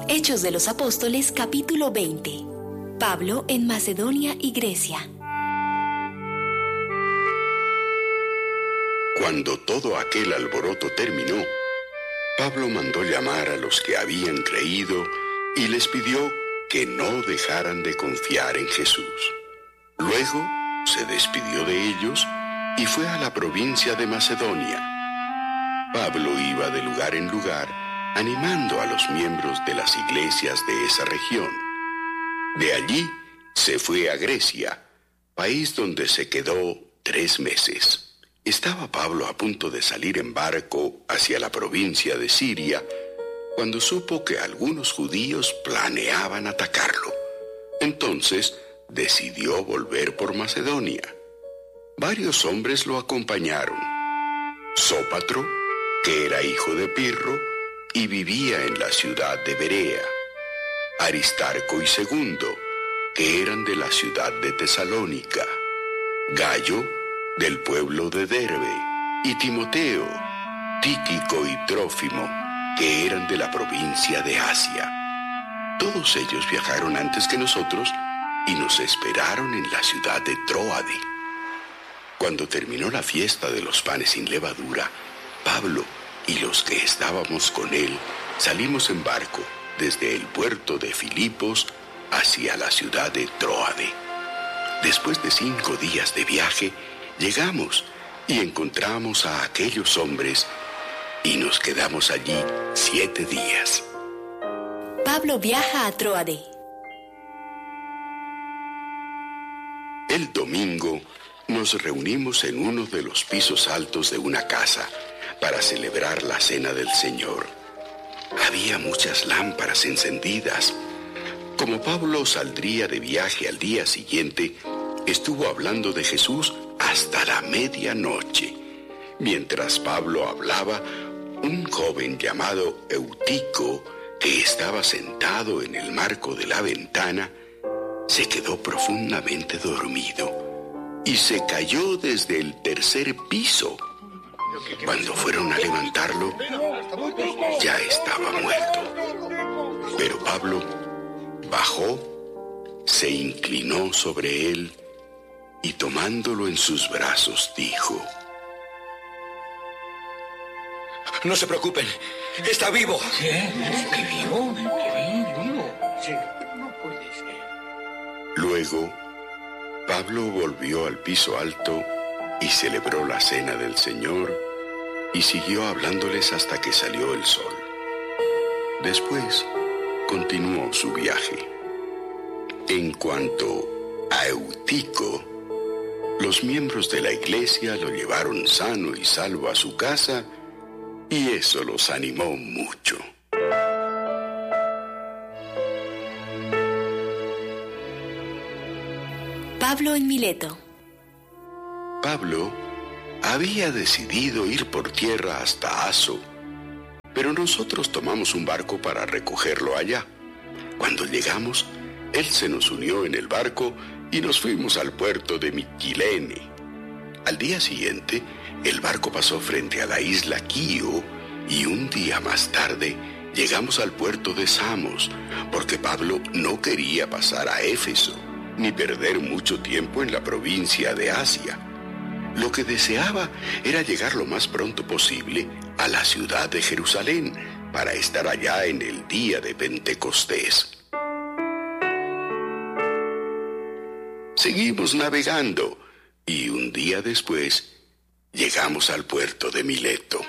Hechos de los Apóstoles, capítulo 20. Pablo en Macedonia y Grecia. Cuando todo aquel alboroto terminó, Pablo mandó llamar a los que habían creído y les pidió que no dejaran de confiar en Jesús. Luego se despidió de ellos y fue a la provincia de Macedonia. Pablo iba de lugar en lugar animando a los miembros de las iglesias de esa región. De allí se fue a Grecia, país donde se quedó 3 meses. Estaba Pablo a punto de salir en barco hacia la provincia de Siria, cuando supo que algunos judíos planeaban atacarlo. Entonces decidió volver por Macedonia. Varios hombres lo acompañaron. Sópatro, que era hijo de Pirro y vivía en la ciudad de Berea. Aristarco y Segundo, que eran de la ciudad de Tesalónica. Gayo, del pueblo de Derbe, y Timoteo, Tíquico y Trófimo, que eran de la provincia de Asia. Todos ellos viajaron antes que nosotros y nos esperaron en la ciudad de Tróade. Cuando terminó la fiesta de los panes sin levadura, Pablo y los que estábamos con él salimos en barco desde el puerto de Filipos hacia la ciudad de Tróade. Después de 5 días de viaje, llegamos y encontramos a aquellos hombres y nos quedamos allí 7 días. Pablo viaja a Tróade. El domingo nos reunimos en uno de los pisos altos de una casa para celebrar la cena del Señor. Había muchas lámparas encendidas. Como Pablo saldría de viaje al día siguiente, estuvo hablando de Jesús hasta la medianoche. Mientras Pablo hablaba, un joven llamado Eutico, que estaba sentado en el marco de la ventana, se quedó profundamente dormido y se cayó desde el 3er piso. Cuando fueron a levantarlo, ya estaba muerto. Pero Pablo bajó, se inclinó sobre él y tomándolo en sus brazos dijo: No se preocupen, está vivo. ¿Qué? ¿Qué vivo? ¿Qué vivo? Sí, no puede ser. Luego, Pablo volvió al piso alto y celebró la cena del Señor y siguió hablándoles hasta que salió el sol. Después, continuó su viaje. En cuanto a Eutico, los miembros de la iglesia lo llevaron sano y salvo a su casa y eso los animó mucho. Pablo en Mileto. Pablo había decidido ir por tierra hasta Aso, pero nosotros tomamos un barco para recogerlo allá. Cuando llegamos, él se nos unió en el barco y nos fuimos al puerto de Mitilene. Al día siguiente, el barco pasó frente a la isla Quío y un día más tarde llegamos al puerto de Samos, porque Pablo no quería pasar a Éfeso ni perder mucho tiempo en la provincia de Asia. Lo que deseaba era llegar lo más pronto posible a la ciudad de Jerusalén para estar allá en el día de Pentecostés. Seguimos navegando y un día después llegamos al puerto de Mileto.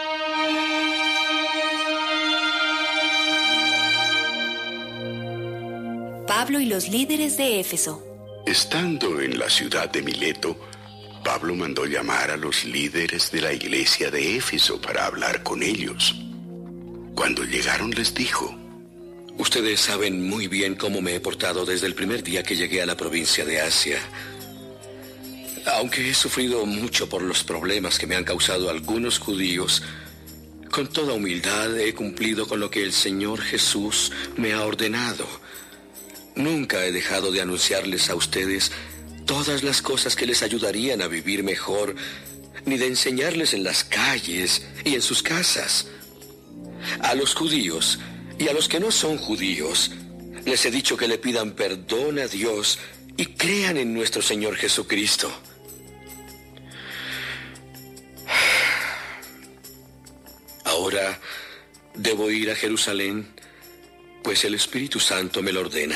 Pablo y los líderes de Éfeso. Estando en la ciudad de Mileto, Pablo mandó llamar a los líderes de la iglesia de Éfeso para hablar con ellos. Cuando llegaron les dijo: Ustedes saben muy bien cómo me he portado desde el primer día que llegué a la provincia de Asia. Aunque he sufrido mucho por los problemas que me han causado algunos judíos, con toda humildad he cumplido con lo que el Señor Jesús me ha ordenado. Nunca he dejado de anunciarles a ustedes todas las cosas que les ayudarían a vivir mejor, ni de enseñarles en las calles y en sus casas. A los judíos Y a los que no son judíos, les he dicho que le pidan perdón a Dios y crean en nuestro Señor Jesucristo. Ahora debo ir a Jerusalén, pues el Espíritu Santo me lo ordena.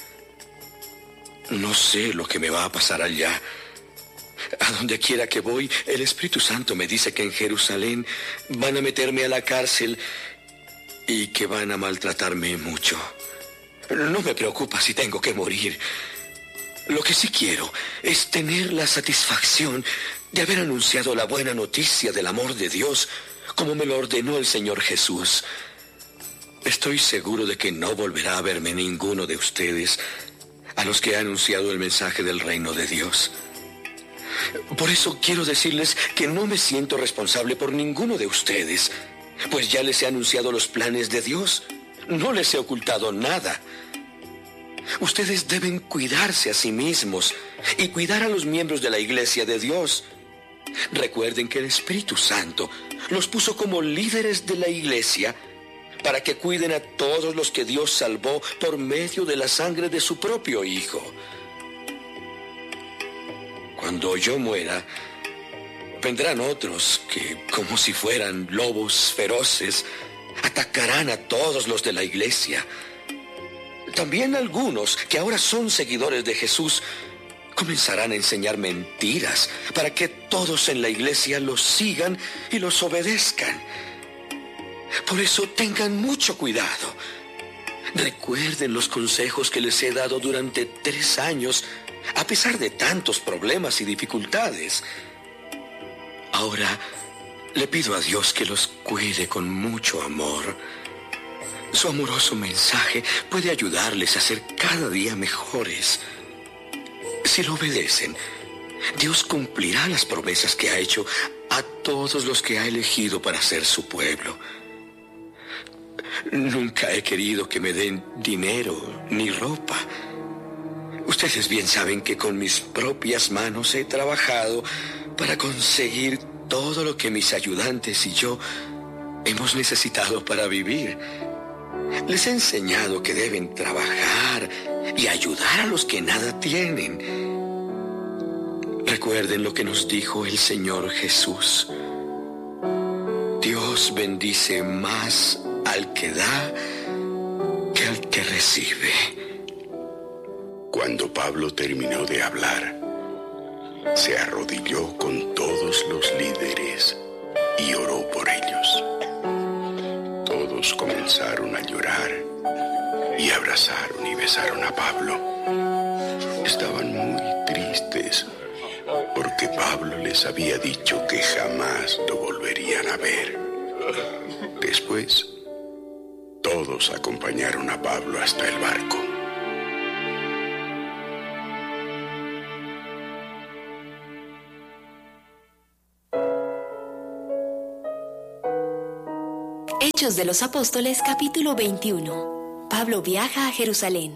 No sé lo que me va a pasar allá. A donde quiera que voy, el Espíritu Santo me dice que en Jerusalén van a meterme a la cárcel y que van a maltratarme mucho. No me preocupa si tengo que morir. Lo que sí quiero es tener la satisfacción de haber anunciado la buena noticia del amor de Dios, como me lo ordenó el Señor Jesús. Estoy seguro de que no volverá a verme ninguno de ustedes a los que he anunciado el mensaje del reino de Dios. Por eso quiero decirles que no me siento responsable por ninguno de ustedes, pues ya les he anunciado los planes de Dios. No les he ocultado nada. Ustedes deben cuidarse a sí mismos y cuidar a los miembros de la Iglesia de Dios. Recuerden que el Espíritu Santo los puso como líderes de la Iglesia para que cuiden a todos los que Dios salvó por medio de la sangre de su propio Hijo. Cuando yo muera, vendrán otros que, como si fueran lobos feroces, atacarán a todos los de la Iglesia. También algunos que ahora son seguidores de Jesús comenzarán a enseñar mentiras para que todos en la Iglesia los sigan y los obedezcan. Por eso tengan mucho cuidado. Recuerden los consejos que les he dado durante 3 años, a pesar de tantos problemas y dificultades. Ahora le pido a Dios que los cuide con mucho amor. Su amoroso mensaje puede ayudarles a ser cada día mejores. Si lo obedecen, Dios cumplirá las promesas que ha hecho a todos los que ha elegido para ser su pueblo. Nunca he querido que me den dinero ni ropa. Ustedes bien saben que con mis propias manos he trabajado para conseguir todo lo que mis ayudantes y yo hemos necesitado para vivir. Les he enseñado que deben trabajar y ayudar a los que nada tienen. Recuerden lo que nos dijo el Señor Jesús. Dios bendice más al que da que al que recibe. Cuando Pablo terminó de hablar, se arrodilló con todos los líderes y oró por ellos. Todos comenzaron a llorar y abrazaron y besaron a Pablo. Estaban muy tristes porque Pablo les había dicho que jamás lo volverían a ver. Después, todos acompañaron a Pablo hasta el barco. Hechos de los Apóstoles, capítulo 21. Pablo viaja a Jerusalén.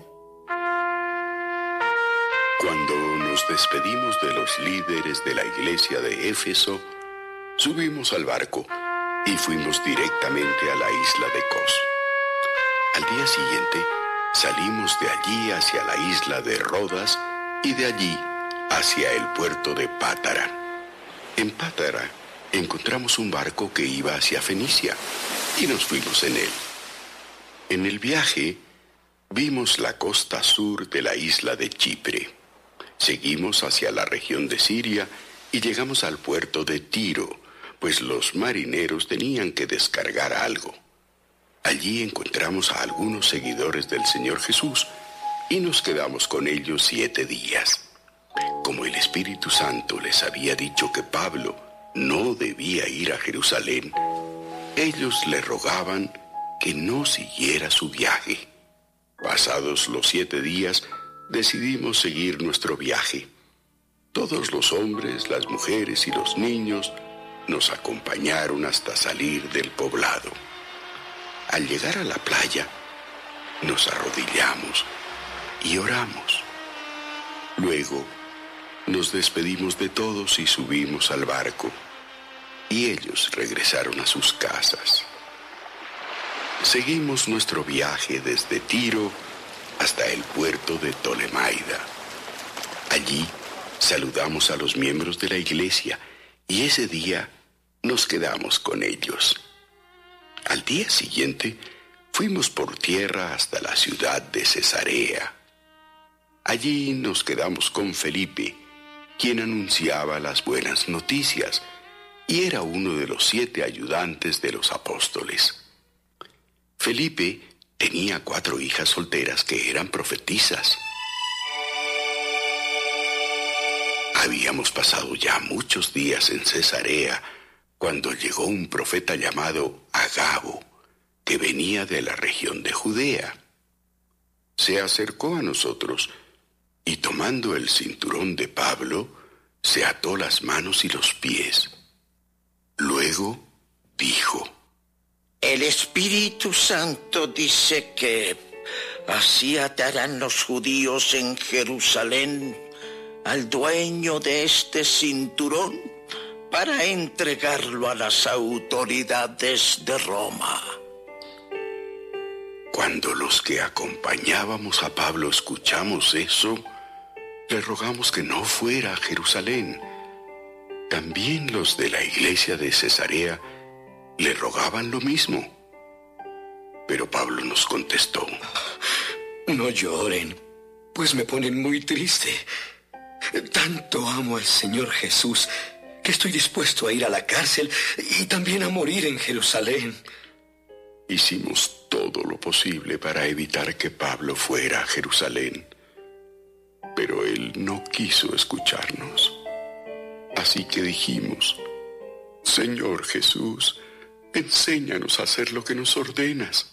Cuando nos despedimos de los líderes de la iglesia de Éfeso, subimos al barco y fuimos directamente a la isla de Cos. Al día siguiente, salimos de allí hacia la isla de Rodas y de allí hacia el puerto de Pátara. En Pátara encontramos un barco que iba hacia Fenicia y nos fuimos en él. En el viaje vimos la costa sur de la isla de Chipre. Seguimos hacia la región de Siria y llegamos al puerto de Tiro, pues los marineros tenían que descargar algo. Allí encontramos a algunos seguidores del Señor Jesús y nos quedamos con ellos 7 días. Como el Espíritu Santo les había dicho que Pablo no debía ir a Jerusalén, ellos le rogaban que no siguiera su viaje. Pasados los 7 días, decidimos seguir nuestro viaje. Todos los hombres, las mujeres y los niños nos acompañaron hasta salir del poblado. Al llegar a la playa, nos arrodillamos y oramos. Luego, nos despedimos de todos y subimos al barco, y ellos regresaron a sus casas. Seguimos nuestro viaje desde Tiro hasta el puerto de Tolemaida. Allí saludamos a los miembros de la iglesia y ese día nos quedamos con ellos. Al día siguiente fuimos por tierra hasta la ciudad de Cesarea. Allí nos quedamos con Felipe, quien anunciaba las buenas noticias y era uno de los 7 ayudantes de los apóstoles. Felipe tenía 4 hijas solteras que eran profetisas. Habíamos pasado ya muchos días en Cesarea cuando llegó un profeta llamado Agabo, que venía de la región de Judea. Se acercó a nosotros y tomando el cinturón de Pablo, se ató las manos y los pies. Luego dijo: El Espíritu Santo dice que así atarán los judíos en Jerusalén al dueño de este cinturón para entregarlo a las autoridades de Roma. Cuando los que acompañábamos a Pablo escuchamos eso, le rogamos que no fuera a Jerusalén. También los de la iglesia de Cesarea le rogaban lo mismo. Pero Pablo nos contestó: No lloren, pues me ponen muy triste. Tanto amo al Señor Jesús que estoy dispuesto a ir a la cárcel y también a morir en Jerusalén. Hicimos todo lo posible para evitar que Pablo fuera a Jerusalén, pero él no quiso escucharnos. Así que dijimos: Señor Jesús, enséñanos a hacer lo que nos ordenas.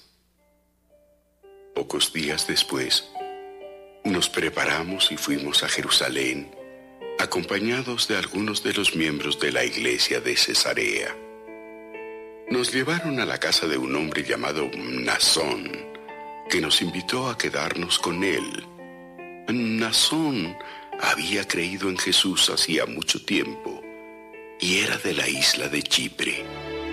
Pocos días después, nos preparamos y fuimos a Jerusalén, acompañados de algunos de los miembros de la iglesia de Cesarea. Nos llevaron a la casa de un hombre llamado Mnasón, que nos invitó a quedarnos con él. Mnasón había creído en Jesús hacía mucho tiempo y era de la isla de Chipre.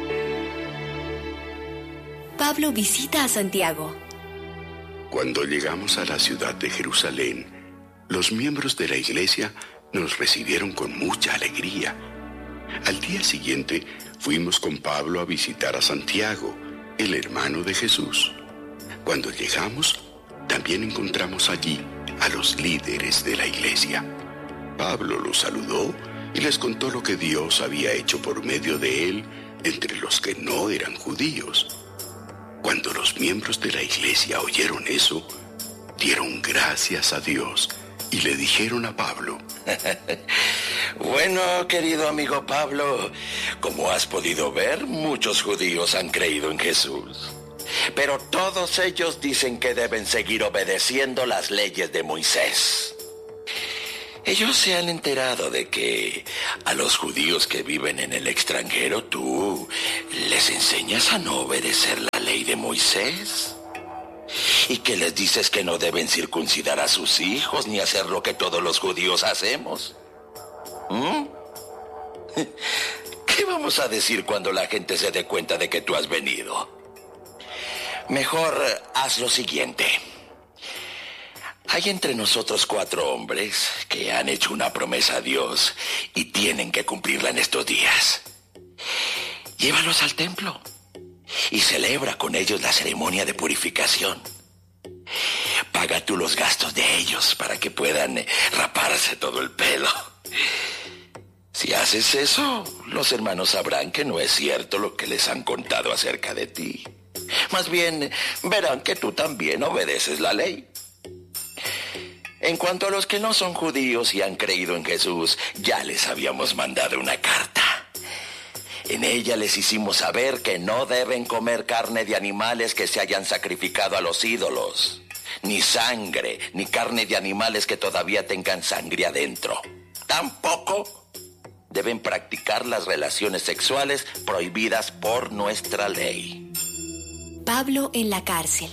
Pablo visita a Santiago. Cuando llegamos a la ciudad de Jerusalén, los miembros de la iglesia nos recibieron con mucha alegría. Al día siguiente fuimos con Pablo a visitar a Santiago, el hermano de Jesús. Cuando llegamos, también encontramos allí a los líderes de la iglesia. Pablo los saludó y les contó lo que Dios había hecho por medio de él entre los que no eran judíos. Cuando los miembros de la iglesia oyeron eso, dieron gracias a Dios y le dijeron a Pablo: Bueno, querido amigo Pablo, como has podido ver, muchos judíos han creído en Jesús. Pero todos ellos dicen que deben seguir obedeciendo las leyes de Moisés. Ellos se han enterado de que a los judíos que viven en el extranjero tú les enseñas a no obedecer la ley de Moisés. Y que les dices que no deben circuncidar a sus hijos ni hacer lo que todos los judíos hacemos. ¿Qué vamos a decir cuando la gente se dé cuenta de que tú has venido? Mejor haz lo siguiente. Hay entre nosotros 4 hombres que han hecho una promesa a Dios y tienen que cumplirla en estos días. Llévalos al templo y celebra con ellos la ceremonia de purificación. Paga tú los gastos de ellos para que puedan raparse todo el pelo. Si haces eso, los hermanos sabrán que no es cierto lo que les han contado acerca de ti. Más bien, verán que tú también obedeces la ley. En cuanto a los que no son judíos y han creído en Jesús, ya les habíamos mandado una carta. En ella les hicimos saber que no deben comer carne de animales que se hayan sacrificado a los ídolos, ni sangre, ni carne de animales que todavía tengan sangre adentro. Tampoco deben practicar las relaciones sexuales prohibidas por nuestra ley. Pablo en la cárcel.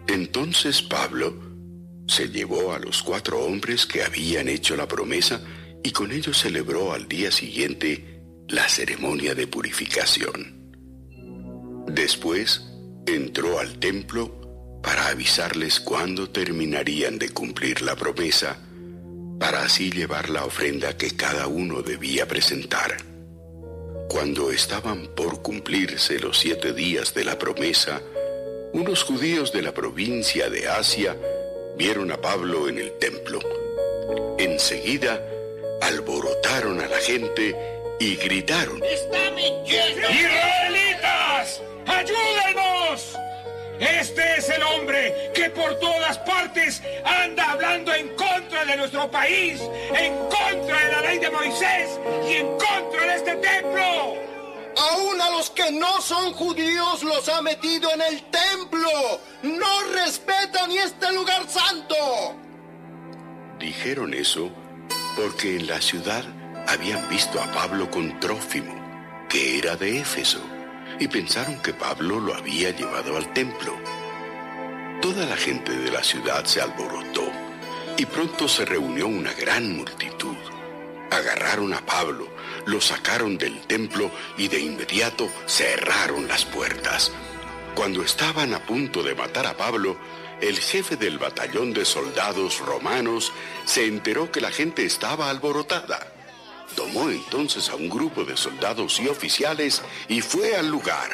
Entonces Pablo se llevó a los 4 hombres que habían hecho la promesa y con ello celebró al día siguiente la ceremonia de purificación. Después entró al templo para avisarles cuándo terminarían de cumplir la promesa, para así llevar la ofrenda que cada uno debía presentar. Cuando estaban por cumplirse los 7 días de la promesa, unos judíos de la provincia de Asia vieron a Pablo en el templo. Enseguida alborotaron a la gente y gritaron: ¡Está mintiendo! ¡Israelitas! ¡Ayúdenos! Este es el hombre que por todas partes anda hablando en contra de nuestro país, en contra de la ley de Moisés y en contra de este templo. Aún a los que no son judíos los ha metido en el templo. No respeta ni este lugar santo. Dijeron eso porque en la ciudad habían visto a Pablo con Trófimo, que era de Éfeso, y pensaron que Pablo lo había llevado al templo. Toda la gente de la ciudad se alborotó y pronto se reunió una gran multitud. Agarraron a Pablo, lo sacaron del templo y de inmediato cerraron las puertas. Cuando estaban a punto de matar a Pablo, el jefe del batallón de soldados romanos se enteró que la gente estaba alborotada. Tomó entonces a un grupo de soldados y oficiales y fue al lugar.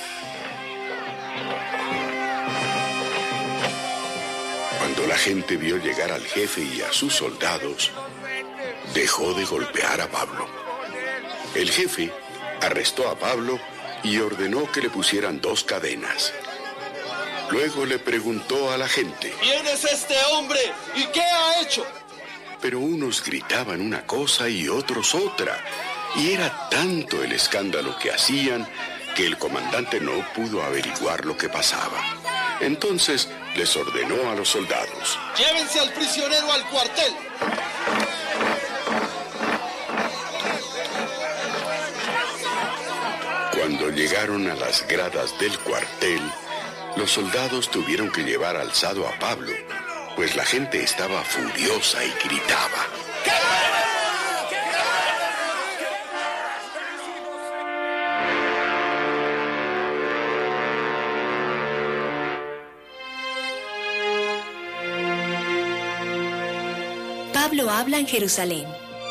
Cuando la gente vio llegar al jefe y a sus soldados, dejó de golpear a Pablo. El jefe arrestó a Pablo y ordenó que le pusieran 2 cadenas. Luego le preguntó a la gente: ¿Quién es este hombre y qué ha hecho? Pero unos gritaban una cosa y otros otra, y era tanto el escándalo que hacían que el comandante no pudo averiguar lo que pasaba. Entonces les ordenó a los soldados: Llévense al prisionero al cuartel. Cuando llegaron a las gradas del cuartel, los soldados tuvieron que llevar alzado a Pablo, pues la gente estaba furiosa y gritaba. Pablo habla en Jerusalén.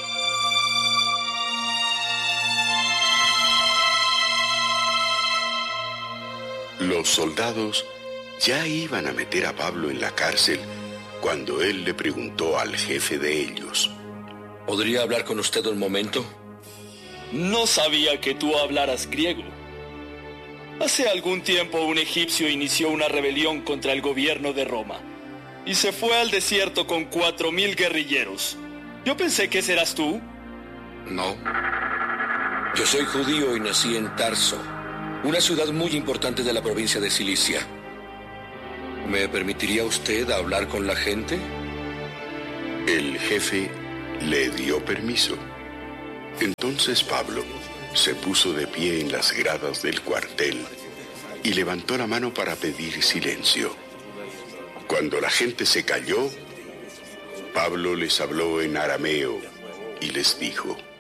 Los soldados ya iban a meter a Pablo en la cárcel cuando él le preguntó al jefe de ellos: ¿Podría hablar con usted un momento? No sabía que tú hablaras griego. Hace algún tiempo un egipcio inició una rebelión contra el gobierno de Roma y se fue al desierto con 4,000 guerrilleros. Yo pensé que serás tú. No. Yo soy judío y nací en Tarso, una ciudad muy importante de la provincia de Cilicia. ¿Me permitiría usted hablar con la gente? El jefe le dio permiso. Entonces Pablo se puso de pie en las gradas del cuartel y levantó la mano para pedir silencio. Cuando la gente se calló, Pablo les habló en arameo y les dijo: